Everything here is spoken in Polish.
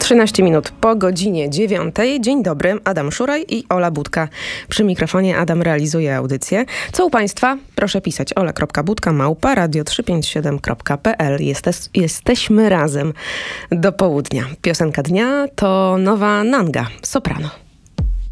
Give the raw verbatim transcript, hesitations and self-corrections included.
trzynaście minut po godzinie dziewiątej. Dzień dobry, Adam Szuraj i Ola Budka. Przy mikrofonie Adam realizuje audycję. Co u Państwa? Proszę pisać ola kropka budka małpa radio trzysta pięćdziesiąt siedem kropka p l. Jesteś, jesteśmy razem do południa. Piosenka dnia to nowa Nanga, Soprano.